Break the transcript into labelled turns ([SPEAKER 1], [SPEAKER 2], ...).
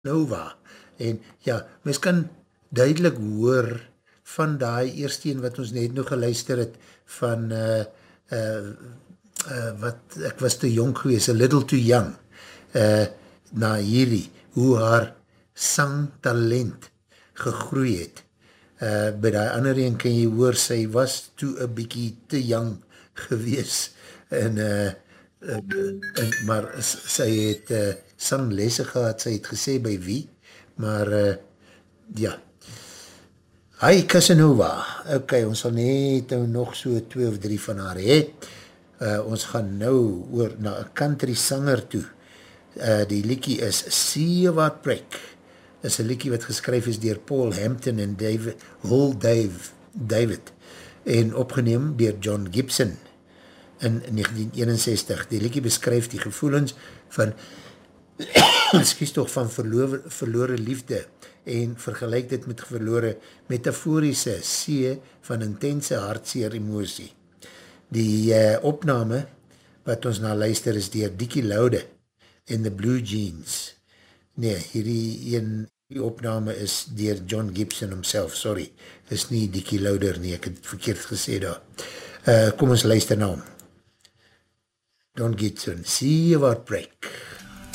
[SPEAKER 1] Nova. En ja, mens kan duidelik hoor van die eerste een wat ons net nog geluister het van wat ek was te jong gewees, a little too young, na hierdie, hoe haar sangtalent gegroei het. By die ander een kan jy hoor, sy was toe een bykie te young gewees en maar sy het sanglesse gehad, sy het gesê by wie, maar ja. Hi Casanova, ok, ons sal net nou nog so 2 of 3 van haar het. Ons gaan nou oor na een country sanger toe. Die liekie is See You What Break. Is een liekie wat geskryf is dier Paul Hampton en David en opgeneem dier John Gibson in 1961. Die liekie beskryf die gevoelens van van verlore liefde en vergelyk dit met verlore metaforiese see van intense hartseer emosie. Die opname wat ons na luister is dier Dickie Laude en The Blue Jeans. Nee, hierdie opname is dier John Gibson himself, sorry, is nie Dickie Lauder nie, ek het verkeerd gesê daar. Kom ons luister na hom. John Gibson, See You What Break.